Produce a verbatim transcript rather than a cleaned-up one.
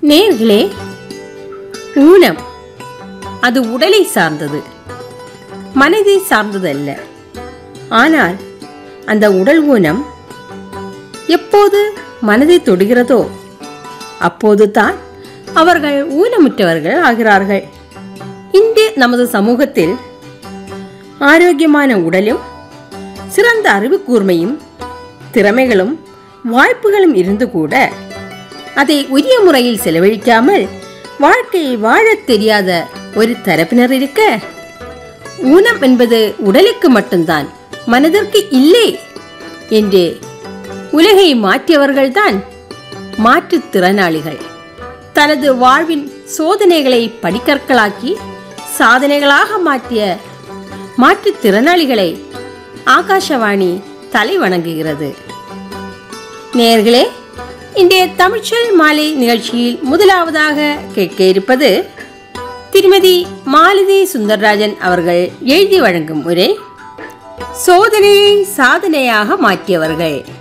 நேர்களே, ஊனம் அது உடலை சார்ந்தது, மனதை சார்ந்ததல்ல. ஆனால் அந்த உடல் ஊனம் எப்போது மனதை தொடுகிறதோ அப்போது தான் அவர்கள் ஊனமுற்றவர்கள் ஆகிறார்கள். இன்று நமது சமூகத்தில் ஆரோக்கியமான உடலும் சிறந்த அறிவு கூர்மையும் திறமைகளும் வாய்ப்புகளும் இருந்து கூட அதை உரிய முறையில் செலவழிக்காமல் வாழ்க்கையை வாழத் தெரியாத ஒரு தரப்பினர் இருக்க, ஊனம் என்பது உடலுக்கு மட்டும்தான், மனதிற்கு இல்லை என்று உலகை மாற்றியவர்கள்தான் மாற்றுத்திறனாளிகள். தனது வாழ்வின் சோதனைகளை படிக்கற்களாக்கி சாதனைகளாக மாற்றிய மாற்றுத்திறனாளிகளை ஆகாஷவாணி தலை வணங்குகிறது. நேயர்களே, இன்றைய தமிழ்ச்சொல் மாலை நிகழ்ச்சியில் முதலாவதாக கேட்க இருப்பது திருமதி மாலதி சுந்தரராஜன் அவர்கள் எழுதி வழங்கும் உரை, சோதனையை சாதனையாக மாற்றியவர்கள்.